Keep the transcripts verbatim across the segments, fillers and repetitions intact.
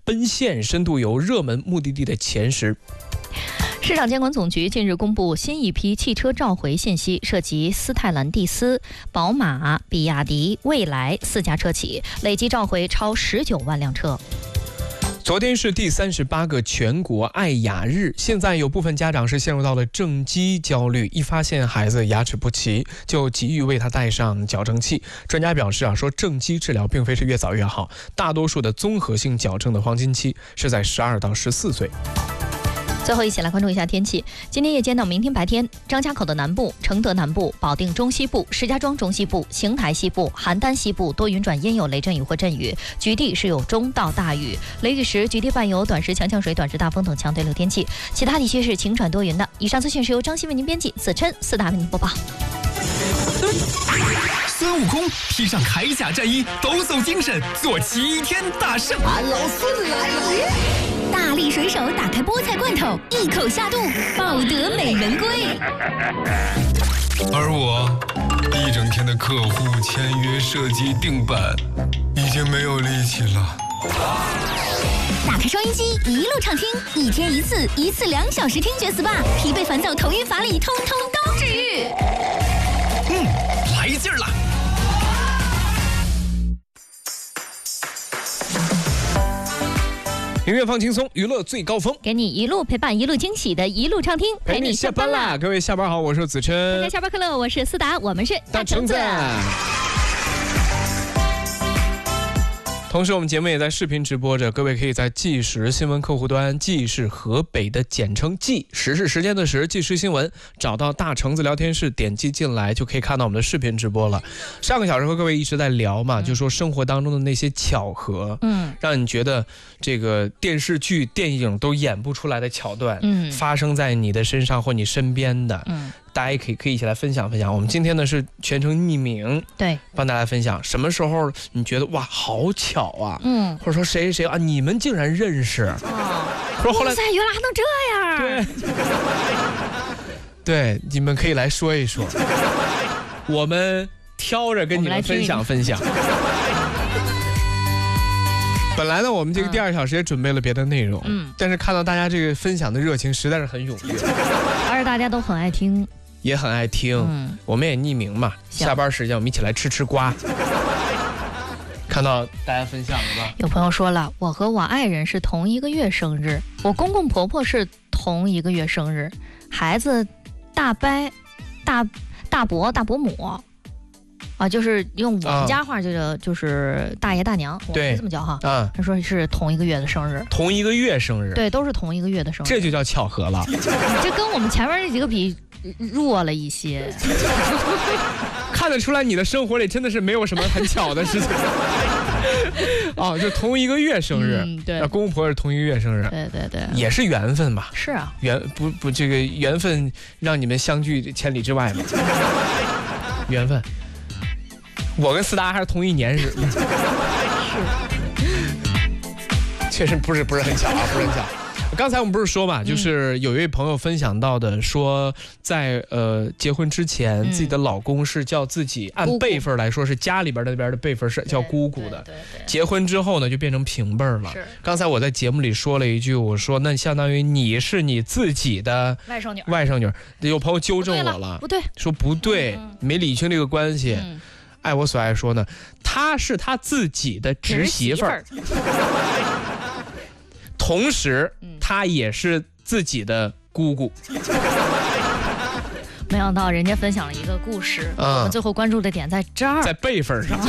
奔现深度游热门目的地的前十。 市场监管总局近日公布新一批汽车召回信息，涉及斯泰兰蒂斯、宝马、比亚迪、蔚来四家车企，累计召回超十九万辆车。 昨天是第三十八个全国爱雅日，现在有部分家长是陷入到了正畸焦虑，一发现孩子牙齿不齐，就急于为他戴上矫正器。专家表示啊，说正畸治疗并非是越早越好，大多数的综合性矫正的黄金期是在十二到十四岁。 最后一起来关注一下天气。今天夜间到明天白天，张家口的南部、承德南部、保定中西部、石家庄中西部、邢台西部、邯郸西部多云转阴有雷阵雨或阵雨，局地是有中到大雨，雷雨时局地伴有短时强降水、短时大风等强对流天气。其他地区是晴转多云的。以上资讯是由张鑫为您编辑，子琛、四大为您播报。 孙悟空披上铠甲战衣，抖擞精神，做齐天大圣。 俺老孙来了！ 大力水手打开菠菜罐头，一口下肚，抱得美人归。 而我一整天的客户签约、设计、定版，已经没有力气了。 打开收音机，一路畅听，一天一次，一次两小时听觉 S P A， 疲惫烦躁、头晕乏力，通通都治愈。 嗯，来劲儿了！ 音乐放轻松，娱乐最高峰， 给你一路陪伴，一路惊喜的一路畅听， 陪你下班啦！各位下班好，我是子琛。 大家下班快乐，我是思达，我们是大橙子。同时我们节目也在视频直播着，各位可以在即时新闻客户端，即是河北的简称即时是时间的时，即时新闻，找到大橙子聊天室，点击进来就可以看到我们的视频直播了。上个小时和各位一直在聊嘛，就说生活当中的那些巧合，嗯，让你觉得这个电视剧电影都演不出来的桥段，嗯，发生在你的身上或你身边的，嗯，大家也可以可以一起来分享分享。我们今天呢是全程匿名，对，帮大家分享什么时候你觉得哇好巧啊，嗯，或者说谁谁啊你们竟然认识，啊，或者后来哇塞原来还能这样， 对，对，你们可以来说一说，我们挑着跟你们分享分享。本来呢，我们这个第二小时也准备了别的内容，嗯，但是看到大家这个分享的热情实在是很踊跃， 而且大家都很爱听， 也很爱听，嗯，我们也匿名嘛，下班时间我们一起来吃吃瓜。看到大家分享了吧？ 有朋友说了，我和我爱人是同一个月生日，我公公婆婆是同一个月生日，孩子大伯、大大伯、大伯母。啊，就是用我们家话就叫、啊、就是大爷大娘，我们这么叫哈。啊，他说是同一个月的生日， 同一个月生日， 对，都是同一个月的生日， 这就叫巧合了。 这跟我们前面这几个比弱了一些。 看得出来你的生活里真的是没有什么很巧的事情。哦，就同一个月生日，嗯、对，公公婆是同一个月生日， 对对对， 也是缘分嘛。 是啊， 缘不不，这个缘分让你们相距千里之外嘛。缘分。我跟思达还是同一年日，确实不是不是很巧啊，不是很巧。刚才我们不是说嘛，就是有一位朋友分享到的，说在呃结婚之前，自己的老公是叫自己按辈分来说是家里边那边的辈分是叫姑姑的，结婚之后呢就变成平辈了。刚才我在节目里说了一句，我说那相当于你是你自己的外甥女， 外甥女。有朋友纠正我了， 不对， 说不对，没理清这个关系。爱我所爱说呢，她是她自己的侄媳妇儿，同时她也是自己的姑姑。 没想到人家分享了一个故事，嗯、我们最后关注的点在这儿， 在辈分上。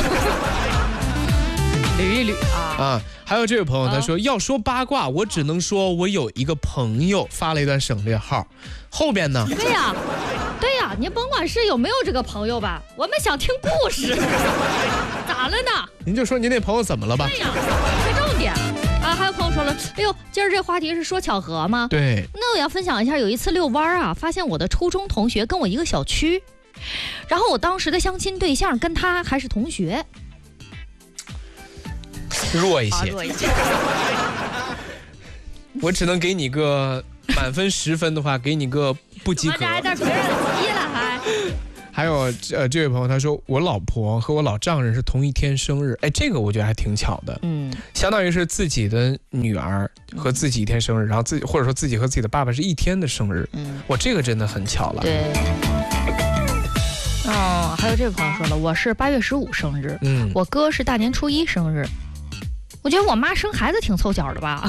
捋一捋啊啊！还有这位朋友他说，要说八卦，我只能说我有一个朋友发了一段省略号，后边呢？ 对呀、啊，对呀、啊，您甭管是有没有这个朋友吧，我们想听故事。咋了呢？ 您就说您那朋友怎么了吧？ 对呀、啊，说重点啊！还有朋友说了，哎呦，今儿这话题是说巧合吗？ 对。 那我要分享一下，有一次遛弯啊，发现我的初中同学跟我一个小区，然后我当时的相亲对象跟他还是同学。 弱一些， 弱一些。 我只能给你个满分十分的话，给你个不及格。 还带别人急了还？ 还有呃，这位朋友他说，我老婆和我老丈人是同一天生日，哎，这个我觉得还挺巧的， 嗯， 相当于是自己的女儿和自己一天生日，然后自己或者说自己和自己的爸爸是一天的生日， 嗯， 我这个真的很巧了。 对。哦，还有这位朋友说了，我是八月十五生日， 嗯， 我哥是大年初一生日。我觉得我妈生孩子挺凑巧的吧。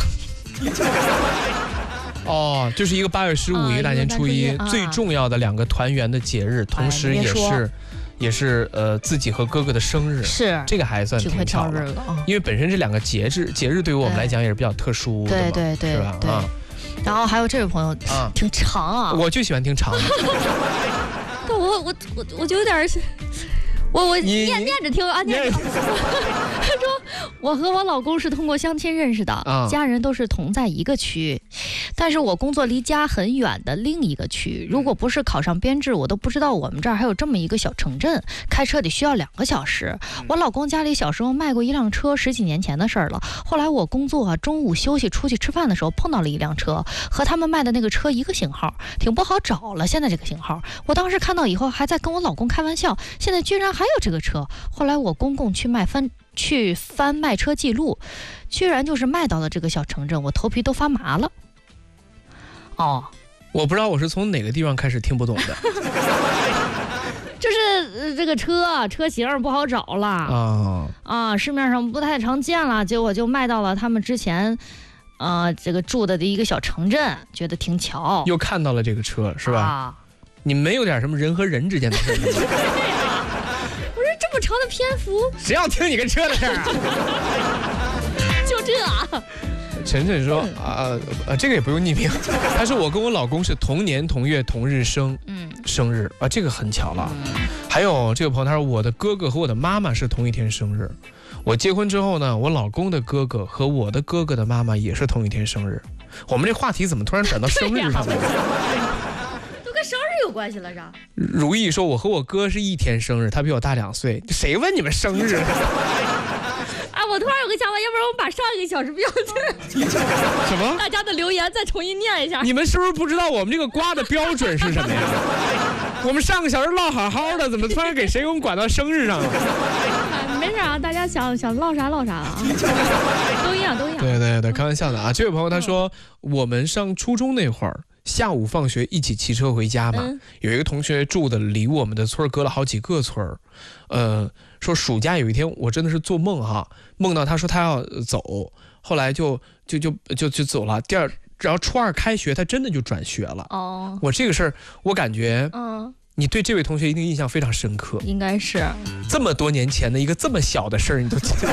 哦，就是一个八月十五、 啊， 一个大年初一， 啊、 最重要的两个团圆的节日，同时也是，哎、也是呃自己和哥哥的生日， 是这个还算挺巧的， 嗯、 因为本身这两个节日节日对于我们来讲也是比较特殊的嘛， 对对对， 是吧？ 对。 啊， 然后还有这位朋友啊， 挺长啊， 我就喜欢听长的。 但我我我我就有点。我我念念着听啊，念着。他说我和我老公是通过相亲认识的，啊、家人都是同在一个区，但是我工作离家很远的另一个区。如果不是考上编制，我都不知道我们这儿还有这么一个小城镇，开车得需要两个小时。我老公家里小时候卖过一辆车，十几年前的事儿了。后来我工作啊，中午休息出去吃饭的时候碰到了一辆车，和他们卖的那个车一个型号，挺不好找了。现在这个型号，我当时看到以后还在跟我老公开玩笑，现在居然还。还有这个车，后来我公公去卖翻去翻卖车记录，居然就是卖到了这个小城镇，我头皮都发麻了。哦， 我不知道我是从哪个地方开始听不懂的。 就是、呃、这个车啊，车型不好找了啊啊，市面上不太常见了，结果就卖到了他们之前。呃，这个住的的一个小城镇，觉得挺巧， 又看到了这个车，是吧？啊、你们没有点什么人和人之间的事吗？ 这么长的篇幅， 谁要听你跟车的事儿啊？ 就这、啊。 晨晨说啊呃，这个也不用匿名。他说我跟我老公是同年同月同日生，嗯，生日啊，这个很巧了。嗯、还有这个朋友他说我的哥哥和我的妈妈是同一天生日。我结婚之后呢，我老公的哥哥和我的哥哥的妈妈也是同一天生日。我们这话题怎么突然转到生日上了？ 都跟生日有关系了，是吧？ 如意说我和我哥是一天生日，他比我大两岁。谁问你们生日？ 啊，我突然有个想法，要不然我们把上一个小时标准什么？ 大家的留言再重新念一下。 你们是不是不知道我们这个瓜的标准是什么呀？我们上个小时唠好好的，怎么突然给谁给我们管到生日上了？ 没事啊，大家想想唠啥唠啥啊，都一样都一样。 对对对，开玩笑的啊。这位朋友他说，嗯、我们上初中那会儿，下午放学一起骑车回家嘛，嗯、有一个同学住的离我们的村隔了好几个村儿，呃，说暑假有一天我真的是做梦哈，梦到他说他要走，后来就就就就就走了。第二，然后初二开学，他真的就转学了。哦，我这个事儿，我感觉，嗯。你对这位同学一定印象非常深刻， 应该是这么多年前的一个这么小的事儿，你都记得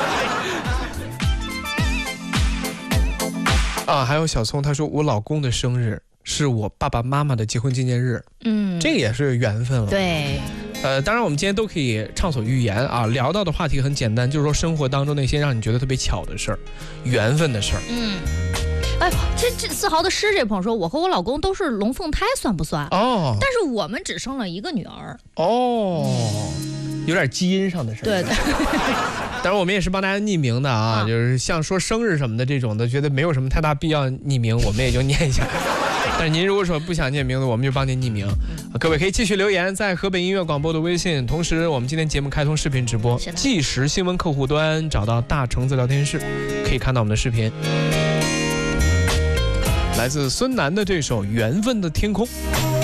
啊？还有小聪，他说我老公的生日是我爸爸妈妈的结婚纪念日，嗯，这个也是缘分了。 对， 呃，当然我们今天都可以畅所欲言啊，聊到的话题很简单，就是说生活当中那些让你觉得特别巧的事儿，缘分的事儿，嗯。 哎，这这四豪的诗，这朋友说，我和我老公都是龙凤胎，算不算？哦，但是我们只生了一个女儿。 哦，有点基因上的事儿。 对对。 当然，我们也是帮大家匿名的啊，啊就是像说生日什么的这种的，觉得没有什么太大必要匿名，我们也就念一下。但是您如果说不想念名字，我们就帮您匿名。嗯、各位可以继续留言在河北音乐广播的微信，同时我们今天节目开通视频直播，即时新闻客户端找到大橙子聊天室，可以看到我们的视频。来自孙楠的这首《缘分的天空》。